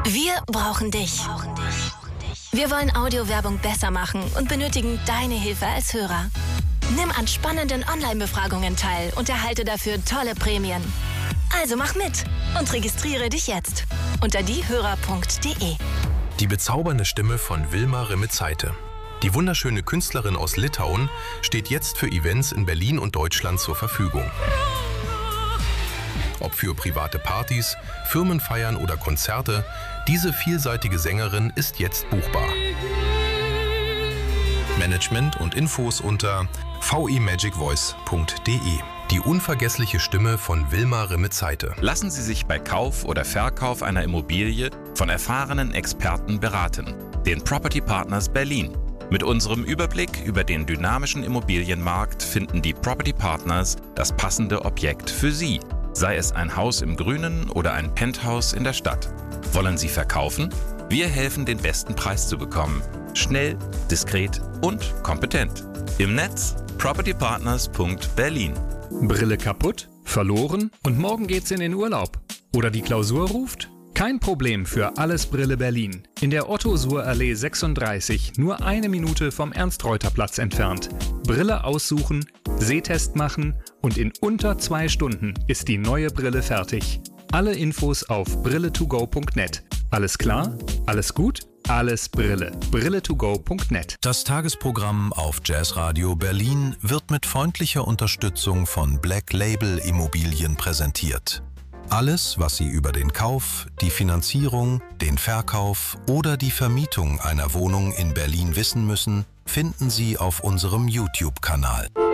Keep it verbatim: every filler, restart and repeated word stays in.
Wir brauchen dich. Wir wollen Audiowerbung besser machen und benötigen deine Hilfe als Hörer. Nimm an spannenden Online-Befragungen teil und erhalte dafür tolle Prämien. Also mach mit und registriere dich jetzt unter diehörer punkt de. Die bezaubernde Stimme von Wilma Rimetsaite. Die wunderschöne Künstlerin aus Litauen steht jetzt für Events in Berlin und Deutschland zur Verfügung. Ob für private Partys, Firmenfeiern oder Konzerte, diese vielseitige Sängerin ist jetzt buchbar. Management und Infos unter v i magic voice punkt de. Die unvergessliche Stimme von Wilma Rimetsaite. Lassen Sie sich bei Kauf oder Verkauf einer Immobilie von erfahrenen Experten beraten. Den Property Partners Berlin. Mit unserem Überblick über den dynamischen Immobilienmarkt finden die Property Partners das passende Objekt für Sie. Sei es ein Haus im Grünen oder ein Penthouse in der Stadt. Wollen Sie verkaufen? Wir helfen, den besten Preis zu bekommen. Schnell, diskret und kompetent. Im Netz property partners punkt berlin. Brille kaputt? Verloren? Und morgen geht's in den Urlaub? Oder die Klausur ruft? Kein Problem für Alles Brille Berlin. In der Otto-Suhr-Allee sechsunddreißig, nur eine Minute vom Ernst-Reuter-Platz entfernt. Brille aussuchen, Sehtest machen und in unter zwei Stunden ist die neue Brille fertig. Alle Infos auf brille to go punkt net. Alles klar? Alles gut? Alles Brille. brille to go punkt net. Das Tagesprogramm auf Jazzradio Berlin wird mit freundlicher Unterstützung von Black Label Immobilien präsentiert. Alles, was Sie über den Kauf, die Finanzierung, den Verkauf oder die Vermietung einer Wohnung in Berlin wissen müssen, finden Sie auf unserem YouTube-Kanal.